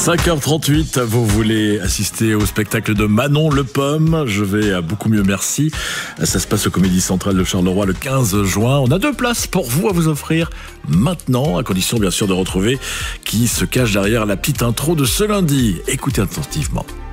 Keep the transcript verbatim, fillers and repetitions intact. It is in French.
cinq heures trente-huit, vous voulez assister au spectacle de Manon Le Pomme? Je vais à beaucoup mieux, merci. Ça se passe au Comédie Centrale de Charleroi le quinze juin. On a deux places pour vous à vous offrir maintenant, à condition bien sûr de retrouver qui se cache derrière la petite intro de ce lundi. Écoutez attentivement.